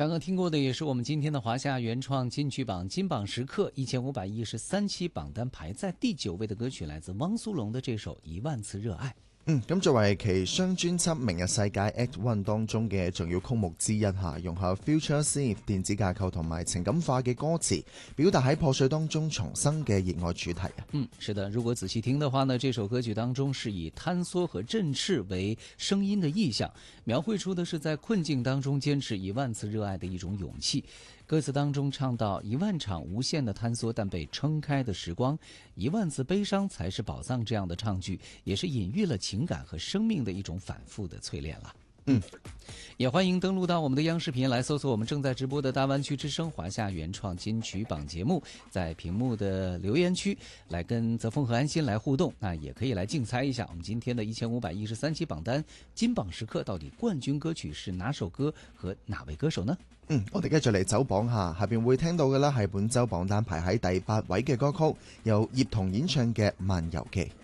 刚刚听过的也是我们今天的华夏原创金曲榜金榜时刻1513期榜单排在第9位的歌曲，来自汪苏泷的这首《1萬次熱愛》。 咁作為其雙專輯《明日世界 Act One》當中嘅重要曲目之一下，融合 Future Synth 電子架構同埋情感化嘅歌詞，表達喺破碎當中重生嘅熱愛主題啊。 是的，如果仔細聽的話呢，這首歌曲當中是以坍縮和振翅為聲音的意象，描繪出的是在困境當中堅持1萬次熱愛的一種勇氣。歌詞當中唱到1萬場無限的坍縮但被撐開的時光，1萬次悲傷才是寶藏，這樣的唱句也是隱喻了情感和生命的一種反覆的淬煉了。也歡迎登錄到我們的央視頻來搜索我們正在直播的大灣區之聲華夏原創金曲榜節目，在屏幕的留言區來跟澤峰和安心來互動，那也可以來競猜一下我們今天的1513期榜單金榜時刻到底冠軍歌曲是哪首歌和哪位歌手呢？ 我哋繼續嚟走榜下邊會聽到嘅啦係本週榜單排喺第8位嘅歌曲，由葉童演唱嘅《漫遊記》。